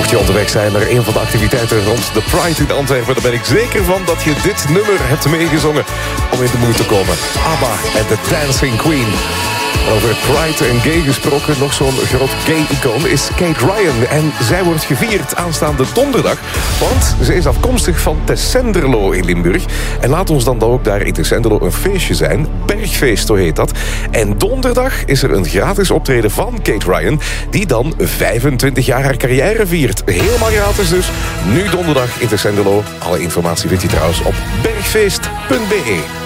Mocht je onderweg zijn naar een van de activiteiten rond de Pride in Antwerpen, dan ben ik zeker van dat je dit nummer hebt meegezongen om in de moed te komen. ABBA en The Dancing Queen. Over Pride en gay gesproken, nog zo'n groot gay-icoon is Kate Ryan. En zij wordt gevierd aanstaande donderdag, want ze is afkomstig van Tessenderlo in Limburg. En laat ons dan ook daar in Tessenderlo een feestje zijn. Bergfeest, zo heet dat. En donderdag is er een gratis optreden van Kate Ryan, die dan 25 jaar haar carrière viert. Helemaal gratis dus. Nu donderdag in Tessenderlo. Alle informatie vindt je trouwens op bergfeest.be.